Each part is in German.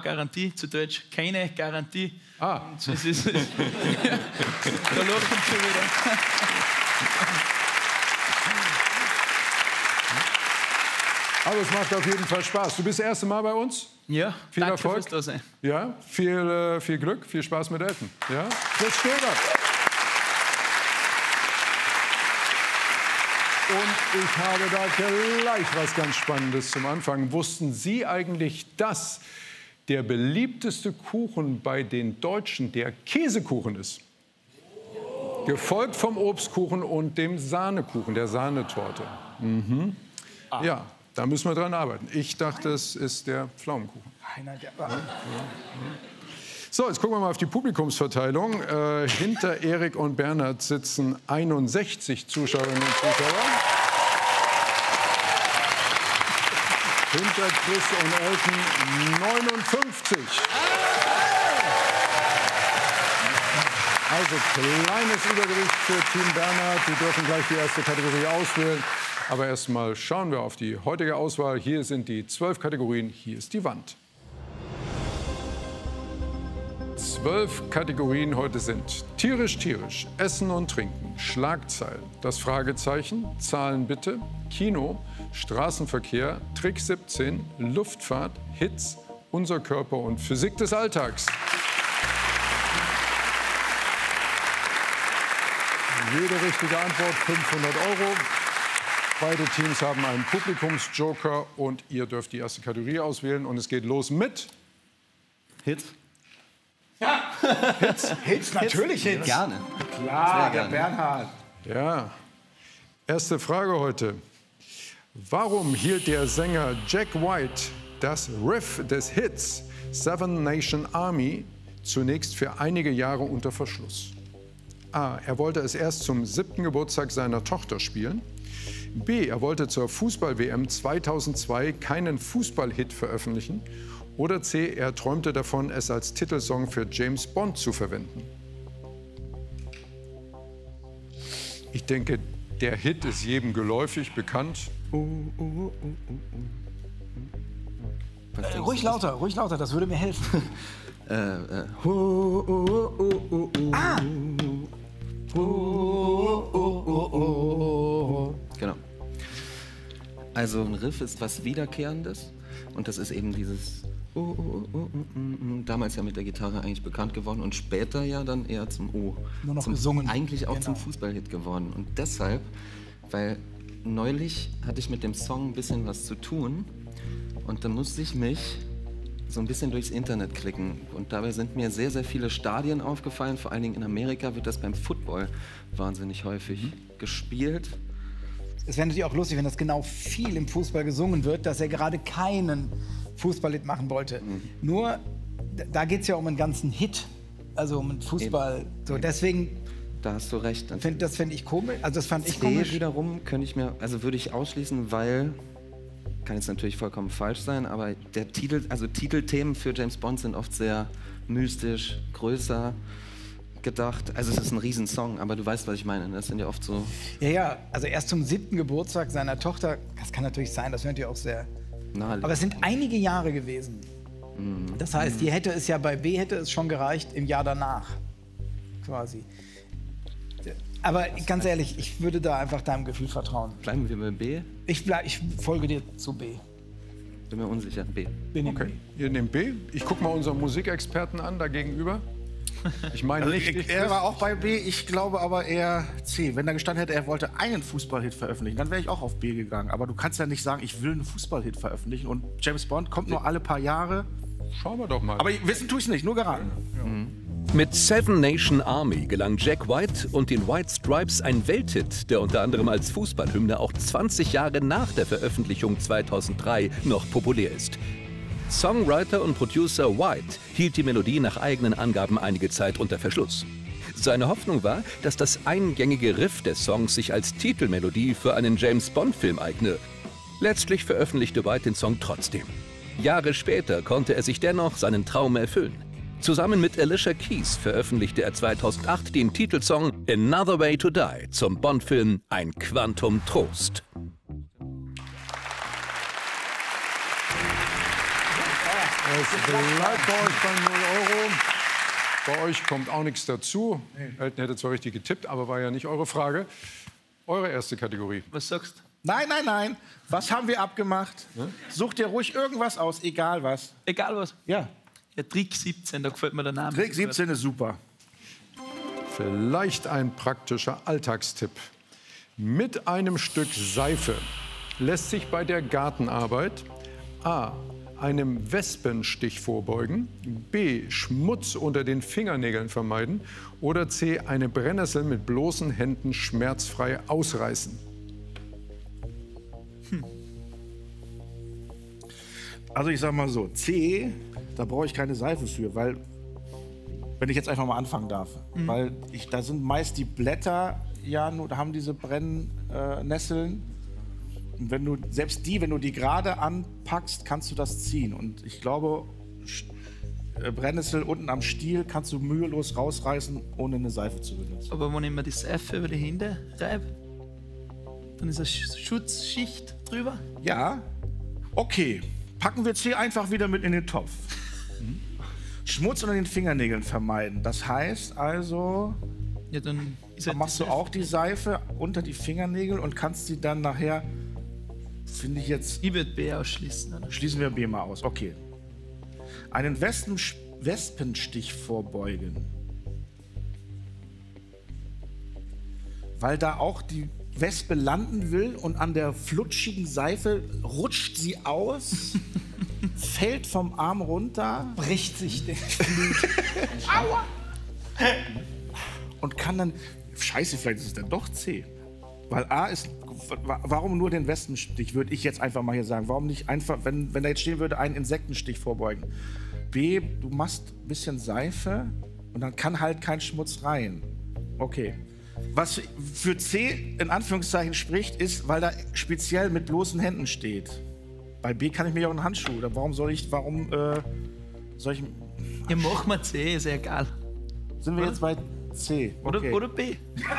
Garantie, zu Deutsch keine Garantie. Ah. Es ist, da lachen schon wieder. Aber es macht auf jeden Fall Spaß. Du bist das erste Mal bei uns? Ja, viel danke Erfolg. fürs Dasein. Ja, viel Glück, viel Spaß mit Elton. Ja? Fritz Stöger. Und ich habe da gleich was ganz Spannendes zum Anfang. Wussten Sie eigentlich, dass der beliebteste Kuchen bei den Deutschen der Käsekuchen ist? Gefolgt vom Obstkuchen und dem Sahnekuchen, der Sahnetorte. Mhm. Ja, da müssen wir dran arbeiten. Ich dachte, es ist der Pflaumenkuchen. So, jetzt gucken wir mal auf die Publikumsverteilung. Hinter Erik und Bernhard sitzen 61 Zuschauerinnen und Zuschauer. Hinter Chris und Elton 59. Also kleines Übergewicht für Team Bernhard. Sie dürfen gleich die erste Kategorie auswählen. Aber erstmal schauen wir auf die heutige Auswahl. Hier sind die 12 Kategorien. Hier ist die Wand. 12 Kategorien heute sind tierisch, Essen und Trinken, Schlagzeilen, das Fragezeichen, Zahlen bitte, Kino, Straßenverkehr, Trick 17, Luftfahrt, Hits, unser Körper und Physik des Alltags. Jede richtige Antwort 500 €. Beide Teams haben einen Publikumsjoker und ihr dürft die erste Kategorie auswählen. Und es geht los mit Hits. Ja, Hits, natürlich Hits. Gerne. Klar, der Bernhard. Ja, erste Frage heute. Warum hielt der Sänger Jack White das Riff des Hits Seven Nation Army zunächst für einige Jahre unter Verschluss? A. Er wollte es erst zum 7. Geburtstag seiner Tochter spielen. B. Er wollte zur Fußball-WM 2002 keinen Fußball-Hit veröffentlichen. Oder C. Er träumte davon, es als Titelsong für James Bond zu verwenden. Ich denke, der Hit ist jedem geläufig, bekannt. Ruhig lauter, das würde mir helfen. Genau. Also ein Riff ist was Wiederkehrendes und das ist eben dieses damals ja mit der Gitarre eigentlich bekannt geworden und später ja dann eher zum Nur noch gesungen. Eigentlich auch Genau. zum Fußballhit geworden. Und deshalb, weil neulich hatte ich mit dem Song ein bisschen was zu tun und dann musste ich mich so ein bisschen durchs Internet klicken. Und dabei sind mir sehr, sehr viele Stadien aufgefallen. Vor allen Dingen in Amerika wird das beim Football wahnsinnig häufig gespielt. Es wäre natürlich auch lustig, wenn das genau viel im Fußball gesungen wird, dass er gerade keinen Fußballhit machen wollte. Nur, da geht es ja um einen ganzen Hit, also um einen Fußball. So, deswegen, Da hast du recht. das finde ich komisch. Also das fand ich C komisch. wiederum könnte ich mir, also würde ich ausschließen, weil, kann jetzt natürlich vollkommen falsch sein, aber der Titel, also Titelthemen für James Bond sind oft sehr mystisch, größer gedacht. Also es ist ein Riesensong, aber du weißt, was ich meine. Das sind ja oft so. Ja, also erst zum 7. Geburtstag seiner Tochter, das kann natürlich sein, das wäre natürlich auch sehr. Naheliegend. Aber es sind einige Jahre gewesen. Das heißt, die hätte es ja bei B hätte es schon gereicht im Jahr danach, quasi. Aber ganz ehrlich, ich würde da einfach deinem Gefühl vertrauen. Bleiben wir bei B? Ich folge dir zu B. Bin mir unsicher. B. Okay, ihr nehmt B. Ich gucke mal unseren Musikexperten an, da gegenüber. Ich meine nicht. Er war auch bei B, ich glaube aber eher C. Wenn da gestanden hätte, er wollte einen Fußballhit veröffentlichen, dann wäre ich auch auf B gegangen. Aber du kannst ja nicht sagen, ich will einen Fußballhit veröffentlichen. Und James Bond kommt nur alle paar Jahre. Schauen wir doch mal. Aber wissen tue ich es nicht, nur geraten. Mit Seven Nation Army gelang Jack White und den White Stripes ein Welthit, der unter anderem als Fußballhymne auch 20 Jahre nach der Veröffentlichung 2003 noch populär ist. Songwriter und Producer White hielt die Melodie nach eigenen Angaben einige Zeit unter Verschluss. Seine Hoffnung war, dass das eingängige Riff des Songs sich als Titelmelodie für einen James-Bond-Film eigne. Letztlich veröffentlichte White den Song trotzdem. Jahre später konnte er sich dennoch seinen Traum erfüllen. Zusammen mit Alicia Keys veröffentlichte er 2008 den Titelsong Another Way to Die zum Bond-Film Ein Quantum Trost. Es bleibt bei euch bei 0 Euro. Bei euch kommt auch nichts dazu. Elton hätte zwar richtig getippt, aber war ja nicht eure Frage. Eure erste Kategorie. Was sagst du? Nein. Was haben wir abgemacht? Such dir ruhig irgendwas aus, egal was. Egal was. Ja. Ja, Trick 17, da gefällt mir der Name. Trick 17 ist super. Vielleicht ein praktischer Alltagstipp. Mit einem Stück Seife lässt sich bei der Gartenarbeit A. einem Wespenstich vorbeugen, B. Schmutz unter den Fingernägeln vermeiden oder C. eine Brennnessel mit bloßen Händen schmerzfrei ausreißen. Also ich sag mal so, C, da brauche ich keine Seife für, weil, wenn ich jetzt einfach mal anfangen darf, weil da sind meist die Blätter, ja, nur, da haben diese Brennnesseln. Und wenn du die gerade anpackst, kannst du das ziehen. Und ich glaube, Brennnessel unten am Stiel kannst du mühelos rausreißen, ohne eine Seife zu benutzen. Aber wenn ich mir die Seife über die Hände reibe, dann ist eine Schutzschicht drüber. Ja, okay. Packen wir C einfach wieder mit in den Topf. Schmutz unter den Fingernägeln vermeiden. Das heißt also, Ja, dann ist da machst du auch die Seife unter die Fingernägel und kannst sie dann nachher, finde ich jetzt, Ich würde B ausschließen. Oder? schließen wir B mal aus. Okay. Einen Wespenstich vorbeugen. Weil da auch die Wespe landen will und an der flutschigen Seife rutscht sie aus, fällt vom Arm runter Bricht sich den Flügel. Aua! Und kann dann, scheiße, vielleicht ist es dann doch C. Weil A ist, warum nur den Wespenstich, würde ich jetzt einfach mal hier sagen. Warum nicht einfach, wenn da jetzt stehen würde, einen Insektenstich vorbeugen. B, du machst ein bisschen Seife und dann kann halt kein Schmutz rein. Okay. Was für C in Anführungszeichen spricht, ist, weil da speziell mit bloßen Händen steht. Bei B kann ich mir auch einen Handschuh. Oder warum soll ich. Ja, mach mal C, ist ja egal. Sind wir jetzt bei C? Okay. Oder B.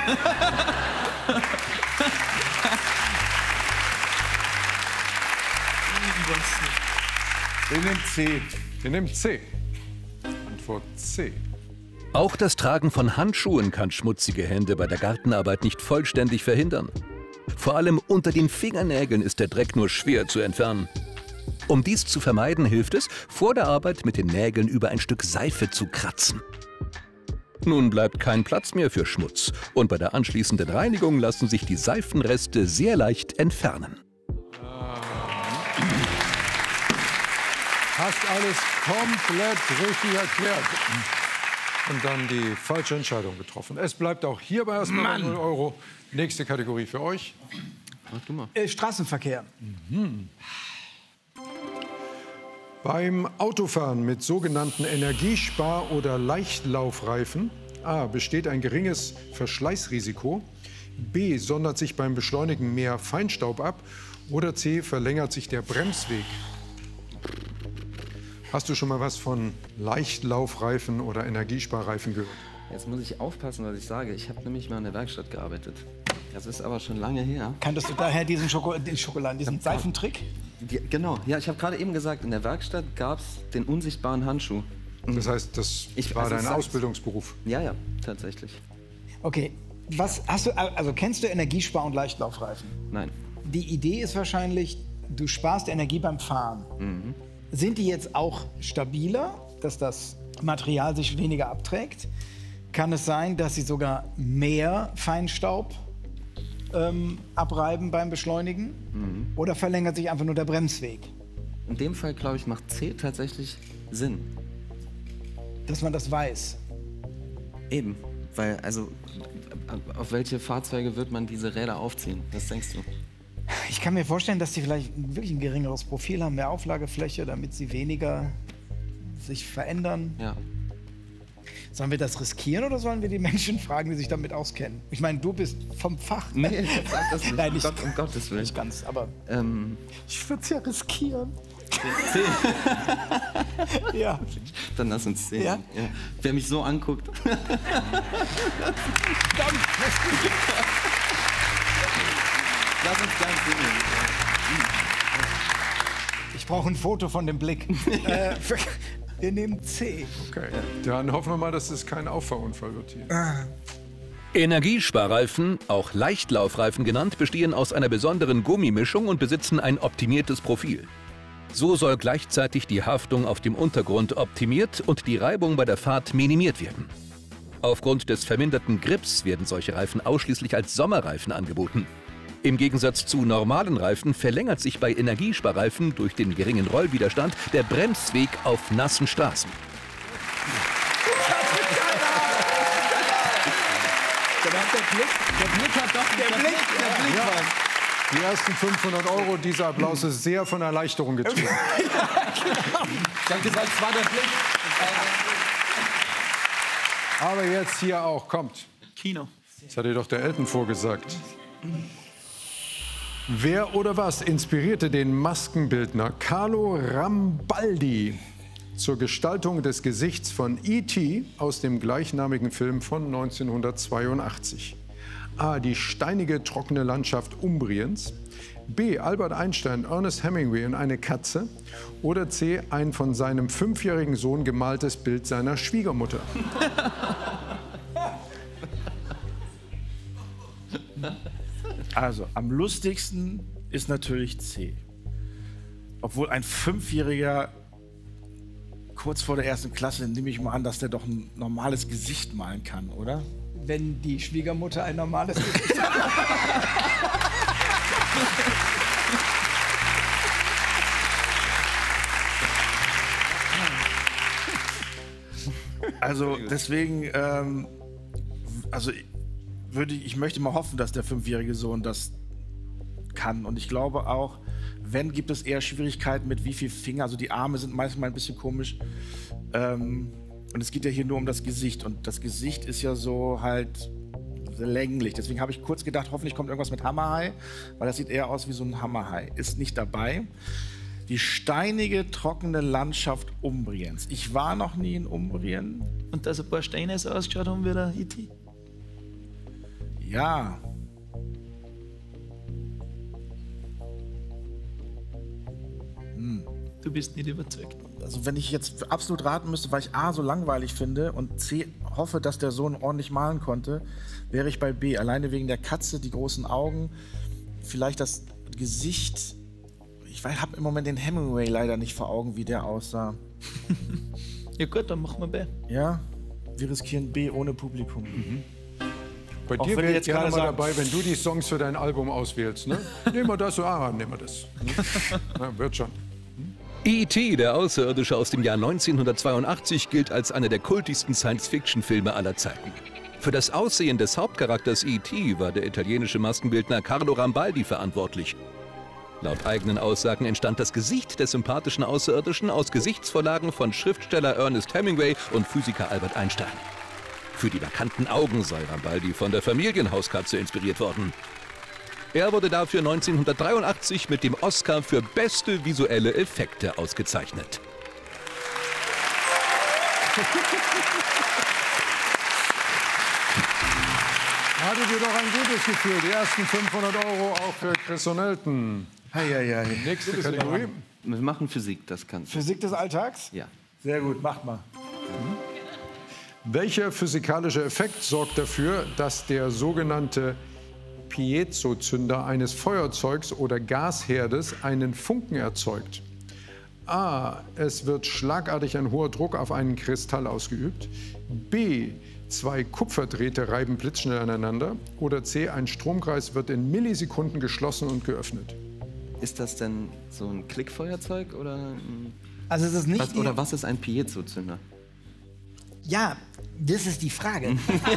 Ich weiß nicht. Wir nehmen C. Wir nehmen C. Antwort C. Auch das Tragen von Handschuhen kann schmutzige Hände bei der Gartenarbeit nicht vollständig verhindern. Vor allem unter den Fingernägeln ist der Dreck nur schwer zu entfernen. Um dies zu vermeiden, hilft es, vor der Arbeit mit den Nägeln über ein Stück Seife zu kratzen. Nun bleibt kein Platz mehr für Schmutz und bei der anschließenden Reinigung lassen sich die Seifenreste sehr leicht entfernen. Hast alles komplett richtig erklärt. Und dann die falsche Entscheidung getroffen. Es bleibt auch hierbei erstmal 0 Euro. Nächste Kategorie für euch. Mach du mal. Straßenverkehr. Beim Autofahren mit sogenannten Energiespar- oder Leichtlaufreifen A. besteht ein geringes Verschleißrisiko, B. sondert sich beim Beschleunigen mehr Feinstaub ab oder C. verlängert sich der Bremsweg. Hast du schon mal was von Leichtlaufreifen oder Energiesparreifen gehört? Jetzt muss ich aufpassen, was ich sage. Ich habe nämlich mal in der Werkstatt gearbeitet. Das ist aber schon lange her. Kanntest du daher diesen diesen Seifentrick? Genau, ja, ich habe gerade eben gesagt, in der Werkstatt gab es den unsichtbaren Handschuh. Das heißt, das war also dein es sagt- Ausbildungsberuf. Ja, tatsächlich. Okay. Was hast du, also kennst du Energiespar- und Leichtlaufreifen? Nein. Die Idee ist wahrscheinlich, du sparst Energie beim Fahren. Sind die jetzt auch stabiler, dass das Material sich weniger abträgt? Kann es sein, dass sie sogar mehr Feinstaub abreiben beim Beschleunigen? Oder verlängert sich einfach nur der Bremsweg? In dem Fall, glaube ich, macht C tatsächlich Sinn. Dass man das weiß. Eben. Weil, also, auf welche Fahrzeuge wird man diese Räder aufziehen? Was denkst du? Ich kann mir vorstellen, dass die vielleicht wirklich ein geringeres Profil haben, mehr Auflagefläche, damit sie weniger sich verändern. Ja. Sollen wir das riskieren oder sollen wir die Menschen fragen, die sich damit auskennen? Ich meine, du bist vom Fach. Nee, sag das nicht. Nein, nicht, um Gottes Willen. nicht ganz, aber ich würde es ja riskieren. C. Ja. Dann lass uns sehen. Ja? Ja. Wer mich so anguckt. Lass uns gleich sehen. brauche ein Foto von dem Blick. Wir nehmen C. Okay, dann hoffen wir mal, dass es kein Auffahrunfall wird hier. Energiesparreifen, auch Leichtlaufreifen genannt, bestehen aus einer besonderen Gummimischung und besitzen ein optimiertes Profil. So soll gleichzeitig die Haftung auf dem Untergrund optimiert und die Reibung bei der Fahrt minimiert werden. Aufgrund des verminderten Grips werden solche Reifen ausschließlich als Sommerreifen angeboten. Im Gegensatz zu normalen Reifen verlängert sich bei Energiesparreifen durch den geringen Rollwiderstand der Bremsweg auf nassen Straßen. Der Blick war. Die ersten 500 €, dieser Applaus ist sehr von Erleichterung getrieben. Ich habe gesagt, es war der Blick. Aber jetzt hier auch, kommt. Kino. Das hat dir doch der Elton vorgesagt. Wer oder was inspirierte den Maskenbildner Carlo Rambaldi zur Gestaltung des Gesichts von E.T. aus dem gleichnamigen Film von 1982? A. Die steinige, trockene Landschaft Umbriens. B. Albert Einstein, Ernest Hemingway und eine Katze. Oder C. Ein von seinem 5-jährigen Sohn gemaltes Bild seiner Schwiegermutter. Also, am lustigsten ist natürlich C. Obwohl ein 5-Jähriger kurz vor der 1. Klasse, nehme ich mal an, dass der doch ein normales Gesicht malen kann, oder? Wenn die Schwiegermutter ein normales Gesicht hat. Also deswegen, ich möchte mal hoffen, dass der 5-jährige Sohn das kann. Und ich glaube auch, wenn, gibt es eher Schwierigkeiten mit wie viel Finger. Also die Arme sind manchmal ein bisschen komisch. Und es geht ja hier nur um das Gesicht. Und das Gesicht ist ja so halt länglich. Deswegen habe ich kurz gedacht, hoffentlich kommt irgendwas mit Hammerhai, weil das sieht eher aus wie so ein Hammerhai. Ist nicht dabei. Die steinige, trockene Landschaft Umbriens. Ich war noch nie in Umbrien. Und dass ein paar Steine so ausgeschaut haben wie der E.T. Ja. Du bist nicht überzeugt. Also wenn ich jetzt absolut raten müsste, weil ich A so langweilig finde und C hoffe, dass der Sohn ordentlich malen konnte, wäre ich bei B. Alleine wegen der Katze, die großen Augen, vielleicht das Gesicht. Ich habe im Moment den Hemingway leider nicht vor Augen, wie der aussah. Ja gut, dann machen wir B. Ja, wir riskieren B ohne Publikum. Bei Auch dir wenn wäre du ich jetzt gerne gerade mal sagst- dabei, wenn du die Songs für dein Album auswählst. Ne? Nehmen wir das, nehmen wir das. Na, wird schon. E.T., der Außerirdische aus dem Jahr 1982, gilt als einer der kultigsten Science-Fiction-Filme aller Zeiten. Für das Aussehen des Hauptcharakters E.T. war der italienische Maskenbildner Carlo Rambaldi verantwortlich. Laut eigenen Aussagen entstand das Gesicht des sympathischen Außerirdischen aus Gesichtsvorlagen von Schriftsteller Ernest Hemingway und Physiker Albert Einstein. Für die markanten Augen sei Rambaldi von der Familienhauskatze inspiriert worden. Er wurde dafür 1983 mit dem Oscar für beste visuelle Effekte ausgezeichnet. Hattet ihr doch ein gutes Gefühl. Die ersten 500 € auch für Chris und Elton. Nächste Kategorie. Wir machen Physik, das kannst du. Physik des Alltags? Ja. Sehr gut, macht mal. Welcher physikalische Effekt sorgt dafür, dass der sogenannte Piezozünder eines Feuerzeugs oder Gasherdes einen Funken erzeugt? A. Es wird schlagartig ein hoher Druck auf einen Kristall ausgeübt. B. 2 Kupferdrähte reiben blitzschnell aneinander. Oder C. Ein Stromkreis wird in Millisekunden geschlossen und geöffnet. Ist das denn so ein Klickfeuerzeug oder Also es ist nicht was, oder was ist ein Piezozünder? Ja, das ist die Frage.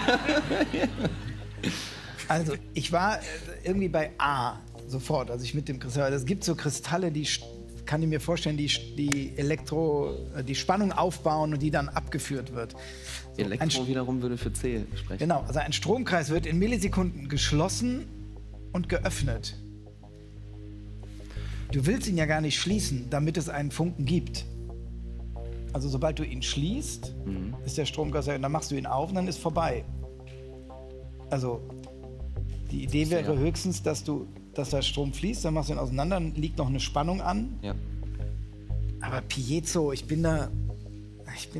Also, ich war irgendwie bei A sofort, als ich mit dem Kristall. Es gibt so Kristalle, die kann ich mir vorstellen, die Spannung aufbauen und die dann abgeführt wird. So, Elektro wiederum würde für C sprechen. Genau, also ein Stromkreis wird in Millisekunden geschlossen und geöffnet. Du willst ihn ja gar nicht schließen, damit es einen Funken gibt. Also sobald du ihn schließt, ist der Stromkreis, dann machst du ihn auf und dann ist vorbei. Also die Idee wäre höchstens, dass der Strom fließt, dann machst du ihn auseinander, dann liegt noch eine Spannung an. Ja. Aber Piezo, ich bin da